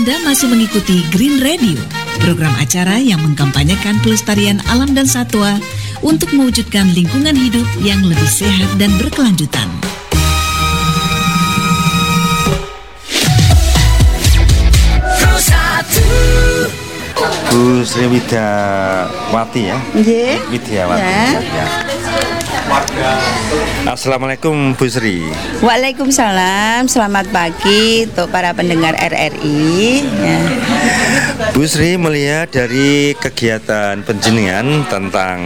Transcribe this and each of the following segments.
Anda masih mengikuti Green Radio, program acara yang mengkampanyekan pelestarian alam dan satwa untuk mewujudkan lingkungan hidup yang lebih sehat dan berkelanjutan. Bu Sri Widyawati ya? Nggih. Widyawati. Ya. Assalamualaikum Bu Sri. Waalaikumsalam, selamat pagi untuk para pendengar RRI ya. Bu Sri, melihat dari kegiatan penjenengan tentang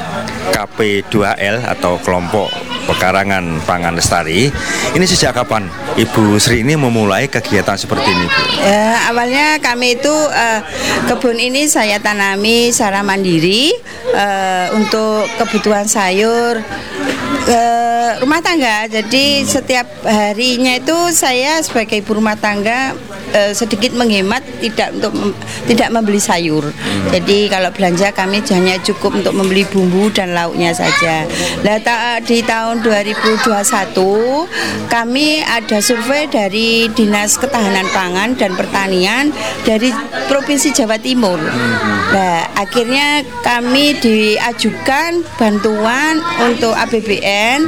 KP2L atau Kelompok Pekarangan Pangan Lestari, ini sejak kapan Ibu Sri ini memulai kegiatan seperti ini, Bu? Awalnya kami itu kebun ini saya tanami secara mandiri untuk kebutuhan sayur rumah tangga. Jadi setiap harinya itu saya sebagai ibu rumah tangga sedikit menghemat, tidak membeli sayur. Jadi kalau belanja kami hanya cukup untuk membeli bumbu dan lauknya saja. Nah, di tahun 2021 kami ada survei dari Dinas Ketahanan Pangan dan Pertanian dari Provinsi Jawa Timur. Nah, akhirnya kami diajukan bantuan untuk APBN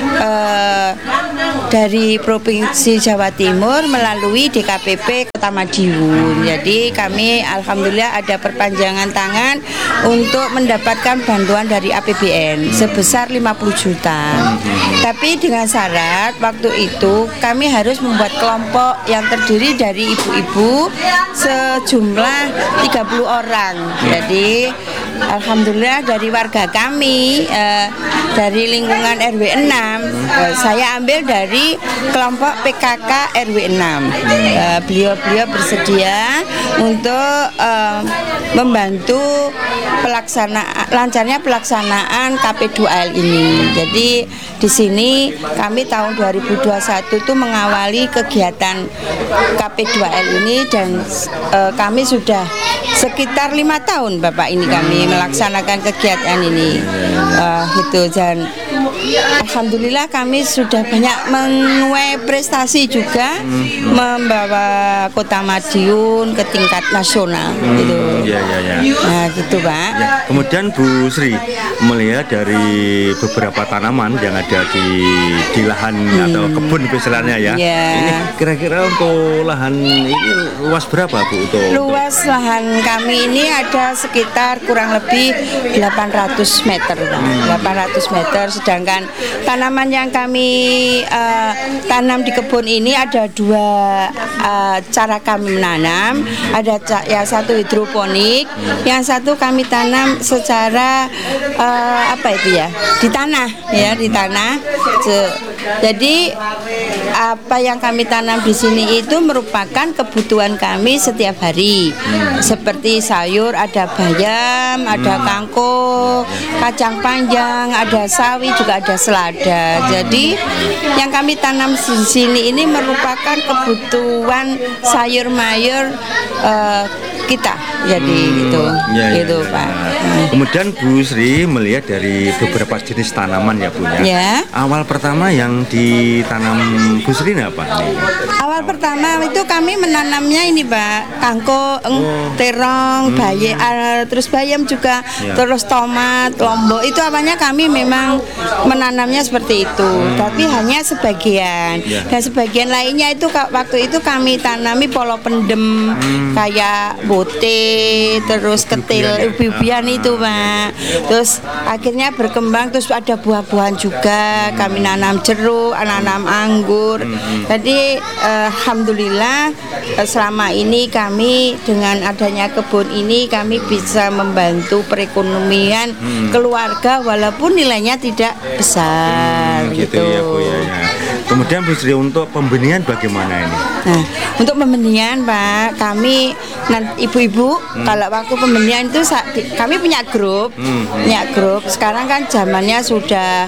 dari Provinsi Jawa Timur melalui DKPP Kota Madiun. Jadi kami alhamdulillah ada perpanjangan tangan untuk mendapatkan bantuan dari APBN sebesar 50 juta. Tapi dengan syarat waktu itu kami harus membuat kelompok yang terdiri dari ibu-ibu sejumlah 30 orang. Jadi alhamdulillah dari warga kami dari lingkungan RW 6 saya ambil dari kelompok PKK RW 6. Beliau bersedia untuk membantu lancarnya pelaksanaan KP2L ini. Jadi di sini kami tahun 2021 itu mengawali kegiatan KP2L ini dan kami sudah sekitar 5 tahun Bapak ini kami melaksanakan kegiatan ini. Dan alhamdulillah kami sudah banyak menuai prestasi juga, membawa Kota Madiun ke tingkat nasional gitu. Nah, gitu Pak. Ya. Kemudian Bu Sri melihat dari beberapa tanaman yang ada di lahan atau kebun misalnya ya. Ini kira-kira untuk lahan ini luas berapa Bu? Luas lahan kami ini ada sekitar kurang lebih 800 meter, 800 meter. Sedangkan tanaman yang kami tanam di kebun ini ada dua cara kami menanam. Ada yang satu hidroponik, yang satu kami tanam secara di tanah ya, di tanah. Jadi apa yang kami tanam di sini itu merupakan kebutuhan kami setiap hari. Seperti sayur, ada bayam, ada kangkung, kacang panjang, ada sawi, juga ada selada. Jadi yang kami tanam di sini ini merupakan kebutuhan sayur mayur kita. Jadi gitu Pak. Kemudian Bu Sri melihat dari beberapa jenis tanaman ya Bu ya. Awal pertama yang ditanam Bu Sri apa? Awal pertama itu kami menanamnya ini Pak, kangkung, terong, terus bayam juga, terus tomat, lombok. Itu awalnya kami memang menanamnya seperti itu, tapi hanya sebagian. Dan sebagian lainnya itu waktu itu kami tanami polo pendem kayak bote, terus ketil, ubi-ubian itu Pak. Terus akhirnya berkembang, terus ada buah-buahan juga. Kami nanam jeruk, nanam anggur. Jadi alhamdulillah selama ini kami dengan adanya kebun ini kami bisa membantu perekonomian keluarga walaupun nilainya tidak besar gitu ya Bu ya. Kemudian Bu Sri untuk pembenihan bagaimana ini? Nah, untuk pembenihan Pak, kami ibu-ibu kalau waktu pembenihan itu kami punya grup, Sekarang kan zamannya sudah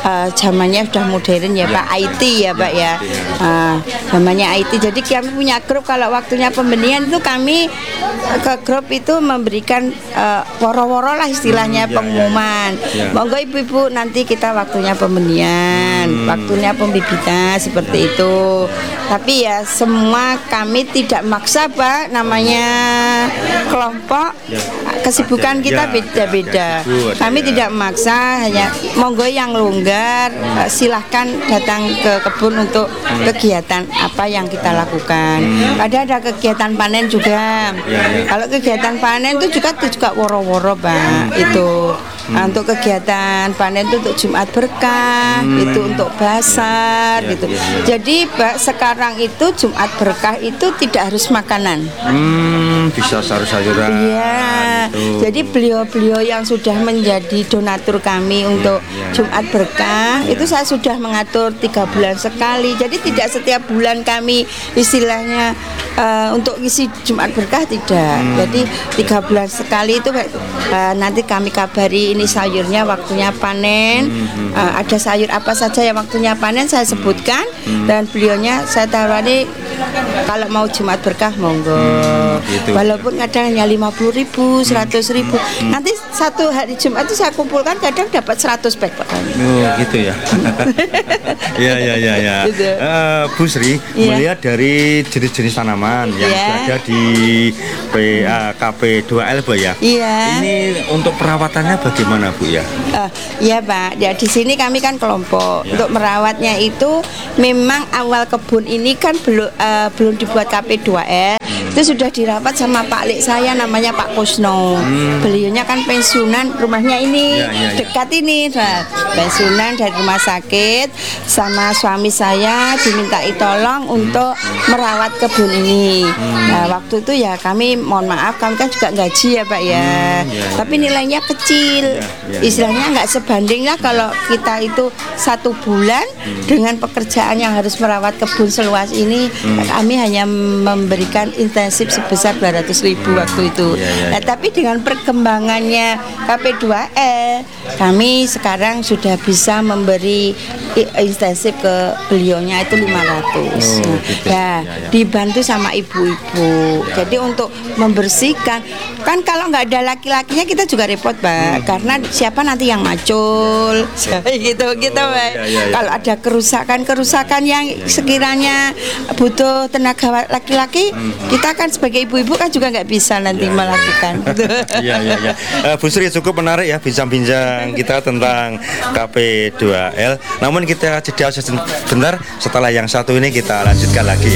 zamannya sudah modern ya Pak, IT ya Pak ya. Zamannya IT. Jadi kami punya grup, kalau waktunya pembenihan itu kami ke grup itu memberikan woro-woro lah istilahnya, pengumuman. Monggo ibu-ibu nanti kita waktunya pembenihan, waktunya pembibitan seperti itu. Tapi ya semua kami tidak maksa Pak, namanya kelompok, kesibukan kita beda-beda. Kami tidak maksa, hanya monggo yang longgar silahkan datang ke kebun untuk kegiatan apa yang kita lakukan. Ada kegiatan panen juga. Kalau kegiatan panen itu juga woro-woro Pak, itu. Untuk kegiatan panen itu untuk Jumat Berkah, itu untuk basar gitu. Jadi Pak, sekarang itu Jumat Berkah itu tidak harus makanan. Bisa sayur-sayuran. Iya. Jadi beliau-beliau yang sudah menjadi donatur kami untuk Jumat Berkah itu saya sudah mengatur 3 bulan sekali. Jadi tidak setiap bulan kami istilahnya untuk isi Jumat Berkah, tidak. Jadi 3 bulan sekali itu nanti kami kabari ini sayurnya waktunya panen, ada sayur apa saja yang waktunya panen saya sebutkan, dan beliaunya saya tawari kalau mau Jumat Berkah monggo. Gitu. Walaupun kadang hanya 50.000, 100.000. Nanti satu hari Jumat itu saya kumpulkan kadang dapat 100 pack Pak. Gitu ya. Ya. Gitu. Bu Sri, melihat dari jenis-jenis tanaman yang ada di KP2L Bu ya. Ini untuk perawatannya bagaimana Bu ya? Iya Pak. Ya di sini kami kan kelompok. Untuk merawatnya itu memang awal kebun ini kan belum dibuat KP2L. Itu sudah dirawat sama Pak Lik saya, namanya Pak Kusno. Beliaunya kan pensiunan, rumahnya ini dekat ini, pensiunan dari rumah sakit. Sama suami saya dimintai tolong untuk merawat kebun ini. Nah waktu itu ya kami mohon maaf, kami kan juga gaji ya Pak ya. Tapi nilainya kecil, istilahnya nggak sebanding lah kalau kita itu 1 bulan dengan pekerjaan yang harus merawat kebun seluas ini. Kami hanya memberikan intensif sebesar 200.000 waktu itu. Nah, tapi dengan perkembangannya KP2L, kami sekarang sudah bisa memberi intensif ke beliaunya itu 500. Dibantu sama ibu-ibu. Jadi untuk membersihkan, kan kalau nggak ada laki-lakinya kita juga repot Pak, karena siapa nanti yang macul, gitu Pak. Kalau ada kerusakan yang sekiranya butuh tenaga laki-laki, kita kan sebagai ibu-ibu kan juga nggak bisa nanti melakukan. Iya. Bu Sri, cukup menarik ya bincang-bincang kita tentang KP2L. Namun kita jeda sebentar, setelah yang satu ini kita lanjutkan lagi.